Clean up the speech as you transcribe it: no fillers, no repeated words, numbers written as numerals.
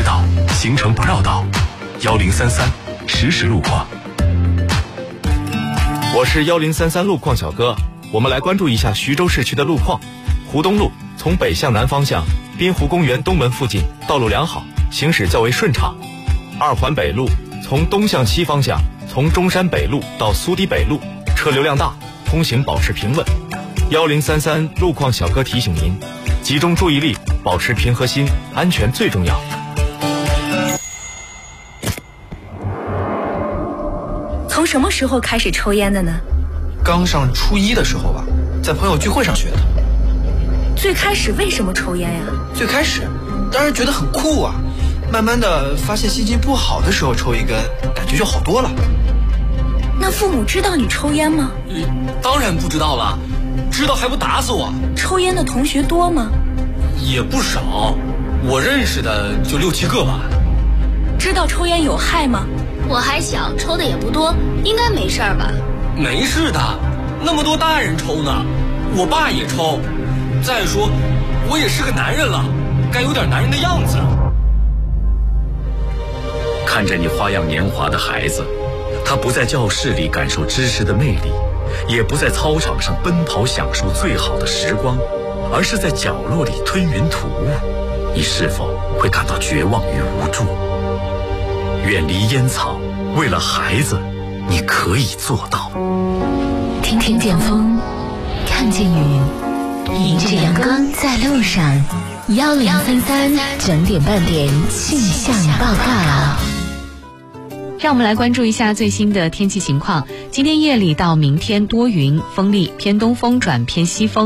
道，行程不绕道。1033实时路况。 我是1033路况小哥，我们来关注一下徐州市区的路况。湖东路从北向南方向，滨湖公园东门附近道路良好，行驶较为顺畅。二环北路从东向西方向，从中山北路到苏堤北路，车流量大，通行保持平稳。1033路况小哥提醒您，集中注意力，保持平和心，安全最重要。 从什么时候开始抽烟的呢？ 刚上初一的时候吧，在朋友聚会上学的。 最开始为什么抽烟呀？ 最开始当然觉得很酷啊，慢慢的发现心情不好的时候抽一根，感觉就好多了。 那父母知道你抽烟吗？ 当然不知道了，知道还不打死我。 抽烟的同学多吗？ 也不少，我认识的就6、7个吧。 知道抽烟有害吗？ 我还小，抽的也不多，应该没事吧？ 没事的，那么多大人抽呢，我爸也抽。再说，我也是个男人了，该有点男人的样子。 看着你花样年华的孩子，他不在教室里感受知识的魅力，也不在操场上奔跑享受最好的时光，而是在角落里吞云吐雾，你是否会感到绝望与无助？远离烟草，为了孩子，你可以做到。 听见风，看见雨，迎着阳光在路上。1033整点半点气象报告。 让我们来关注一下最新的天气情况。今天夜里到明天多云，风力偏东风转偏西风。